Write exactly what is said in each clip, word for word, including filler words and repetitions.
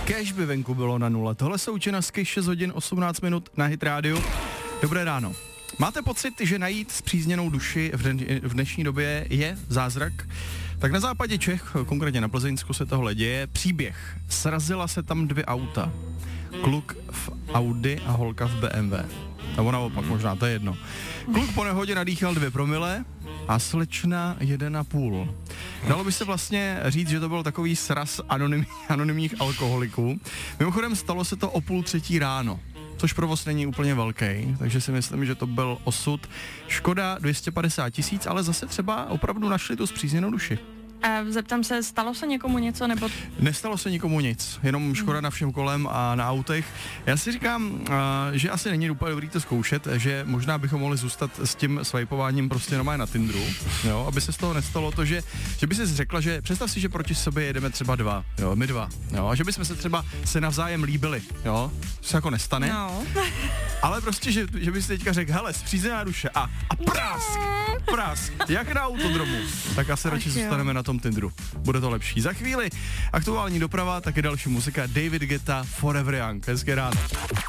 Kéž by venku bylo na nule. Tohle jsou Činasky, šest hodin osmnáct minut na Hit Radio. Dobré ráno. Máte pocit, že najít spřízněnou duši v, dne, v dnešní době je zázrak? Tak na západě Čech, konkrétně na Plzeňsku, se tohle děje. Příběh. Srazila se tam dvě auta. Kluk v Audi a holka v B M W. Nebo naopak, možná, to je jedno. Kluk po nehodě nadýchal dvě promile a slečna jeden a půl. Dalo by se vlastně říct, že to byl takový sraz anonym, anonymních alkoholiků. Mimochodem stalo se to o půl třetí ráno, což provoz není úplně velký, takže si myslím, že to byl osud. Škoda dvě stě padesát tisíc, ale zase třeba opravdu našli tu spřízněnou duši. A zeptám se, stalo se někomu něco, nebo... Nestalo se nikomu nic, jenom škoda na všem kolem a na autech. Já si říkám, uh, že asi není úplně dobrý to zkoušet, že možná bychom mohli zůstat s tím swipováním prostě normálně na Tinderu, jo, aby se z toho nestalo to, že, že by si řekla, že představ si, že proti sobě jedeme třeba dva, jo, my dva, jo, a že bychom se třeba se navzájem líbili, jo, to se jako nestane, no. Ale prostě, že, že by si teďka řekl, hele, spřízněná duše a, a prask, prask, jak na autodromu, tak asi radši zůstaneme na tom Tinderu. Bude to lepší. Za chvíli aktuální doprava, taky další muzika. David Guetta, Forever Young. Hezké ráno.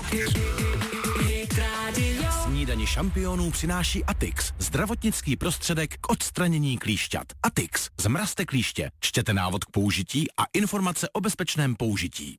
Snídani šampionů přináší Atix, zdravotnický prostředek k odstranění klíšťat. Atix, zmrazte klíště, čtěte návod k použití a informace o bezpečném použití.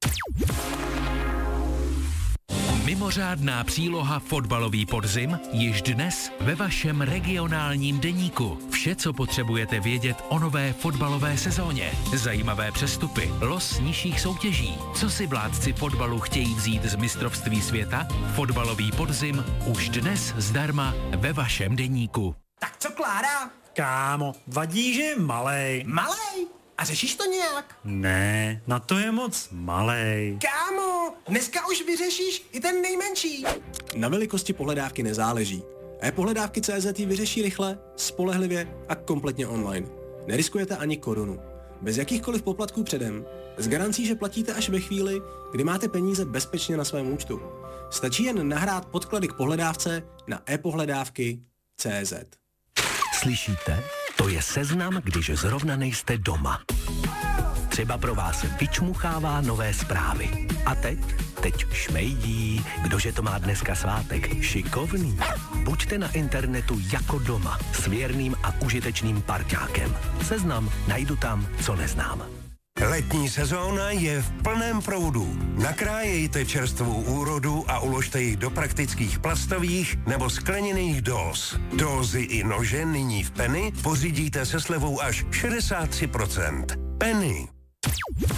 Mimořádná příloha Fotbalový podzim již dnes ve vašem regionálním deníku. Vše, co potřebujete vědět o nové fotbalové sezóně. Zajímavé přestupy, los nižších soutěží. Co si vládci fotbalu chtějí vzít z mistrovství světa? Fotbalový podzim už dnes zdarma ve vašem deníku. Tak co, Klára? Kámo, vadí, že je malej. Malej? A řešíš to nějak? Ne, na to je moc malej. Kámo, dneska už vyřešíš i ten nejmenší. Na velikosti pohledávky nezáleží. E-pohledávky tečka cé zet ji vyřeší rychle, spolehlivě a kompletně online. Neriskujete ani korunu. Bez jakýchkoliv poplatků předem. S garancí, že platíte až ve chvíli, kdy máte peníze bezpečně na svém účtu. Stačí jen nahrát podklady k pohledávce na e-pohledávky tečka cé zet. Slyšíte? To je seznam, když zrovna nejste doma. Třeba pro vás vyčmuchává nové zprávy. A teď? Teď šmejdí. Kdože to má dneska svátek? Šikovný. Buďte na internetu jako doma. S věrným a užitečným parťákem. Seznam najdu tam, co neznám. Letní sezóna je v plném proudu. Nakrájejte čerstvou úrodu a uložte ji do praktických plastových nebo skleněných dóz. Dózy i nože nyní v Penny pořídíte se slevou až šedesát tři procent. Penny.